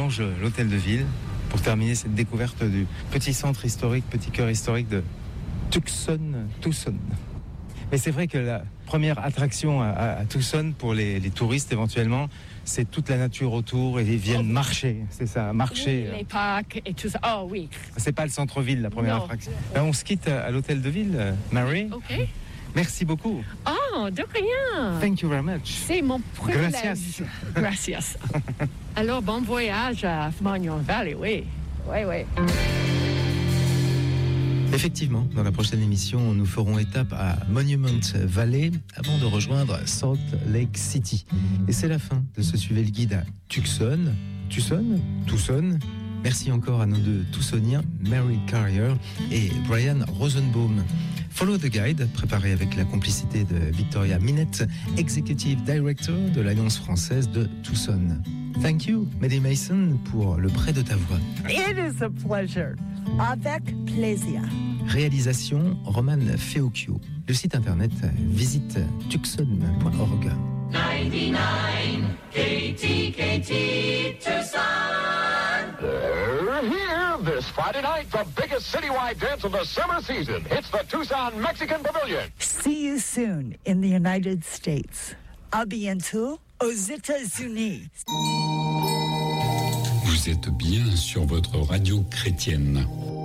longe l'hôtel de ville pour terminer cette découverte du petit centre historique, petit cœur historique de Tucson. Mais c'est vrai que la première attraction à Tucson pour les touristes éventuellement, c'est toute la nature autour et ils viennent marcher, c'est ça, marcher. Oui, les parcs et tout ça. Oh oui. C'est pas le centre-ville la première attraction. On se quitte à l'hôtel de ville, Mary. Ok. Merci beaucoup. Oh, de rien. Thank you very much. C'est mon privilège. Gracias. Gracias. Alors, bon voyage à Monument Valley, oui. Oui. Effectivement, dans la prochaine émission, nous ferons étape à Monument Valley avant de rejoindre Salt Lake City. Et c'est la fin de ce Suivez le guide à Tucson. Merci encore à nos deux Tucsoniens, Mary Carrier et Brian Rosenbaum. Follow the Guide, préparé avec la complicité de Victoria Minette, Executive Director de l'Alliance française de Tucson. Thank you, Mehdi Mason, pour le prêt de ta voix. It is a pleasure. Avec plaisir. Réalisation, Roman Feocchio. Le site internet, visite tucson.org. 99 KTKT Tucson. They're here this Friday night, the biggest citywide dance of the summer season. It's the Tucson Mexican Pavilion. See you soon in the United States. À bientôt aux États-Unis. Vous êtes bien sur votre radio chrétienne.